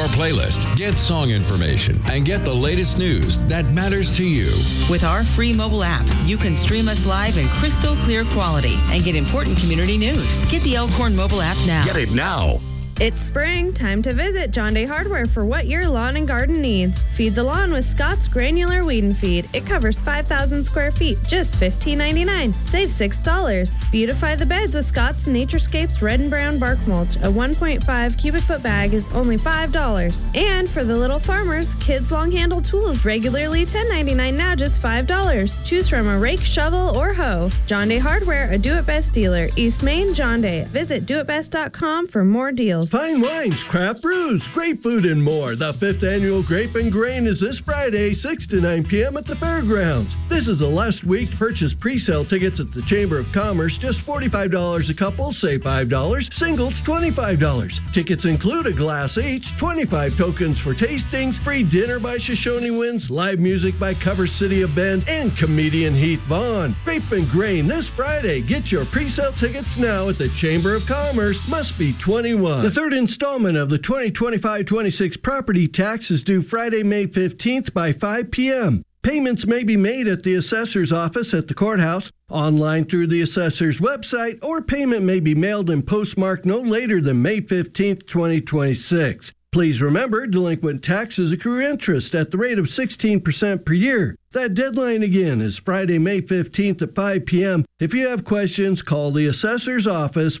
our playlist, get song information, and get the latest news that matters to you. With our free mobile app, you can stream us live in crystal clear quality and get important community news. Get the Elkhorn mobile app now. Get it now. It's spring, time to visit John Day Hardware for what your lawn and garden needs. Feed the lawn with Scott's Granular Weed and Feed. It covers 5,000 square feet, just $15.99. Save $6. Beautify the beds with Scott's Naturescapes Red and Brown Bark Mulch. A 1.5 cubic foot bag is only $5. And for the little farmers, Kids Long Handle Tools, regularly $10.99, now just $5. Choose from a rake, shovel, or hoe. John Day Hardware, a do-it-best dealer. East Main, John Day. Visit doitbest.com for more deals. Fine wines, craft brews, great food, and more. The 5th Annual Grape and Grain is this Friday, 6 to 9 p.m. at the Fairgrounds. This is the last week to purchase pre-sale tickets at the Chamber of Commerce. Just $45 a couple, save $5. Singles, $25. Tickets include a glass each, 25 tokens for tastings, free dinner by Shoshone Winds, live music by Cover City of Bend, and comedian Heath Vaughn. Grape and Grain this Friday. Get your pre-sale tickets now at the Chamber of Commerce. Must be 21. The third installment of the 2025-26 property tax is due Friday, May 15th by 5 p.m. Payments may be made at the assessor's office at the courthouse, online through the assessor's website, or payment may be mailed and postmarked no later than May 15th, 2026. Please remember, delinquent taxes accrue interest at the rate of 16% per year. That deadline again is Friday, May 15th at 5 p.m. If you have questions, call the assessor's office,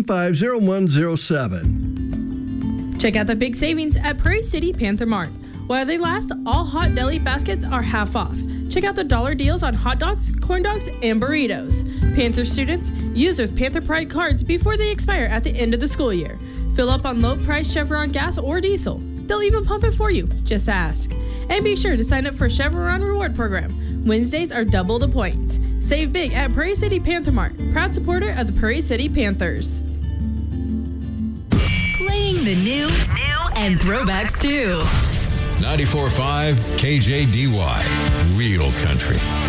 575-0107. Check out the big savings at Prairie City Panther Mart. While they last, all hot deli baskets are half off. Check out the dollar deals on hot dogs, corn dogs, and burritos. Panther students, use those Panther Pride cards before they expire at the end of the school year. Fill up on low-price Chevron gas or diesel. They'll even pump it for you. Just ask. And be sure to sign up for Chevron Reward Program. Wednesdays are double the points. Save big at Prairie City Panther Mart, proud supporter of the Prairie City Panthers. Playing the new and throwbacks too. 94.5 KJDY, Real Country.